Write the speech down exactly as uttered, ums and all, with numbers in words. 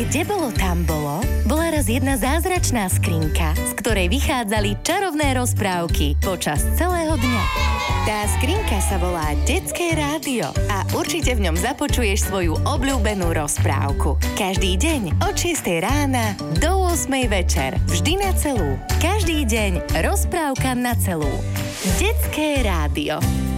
Kde bolo, tam bolo? Bola raz jedna zázračná skrinka, z ktorej vychádzali čarovné rozprávky počas celého dňa. Tá skrinka sa volá Detské rádio a určite v ňom započuješ svoju obľúbenú rozprávku. Každý deň od šiestej rána do ôsmej večer. Vždy na celú. Každý deň rozprávka na celú. Detské rádio.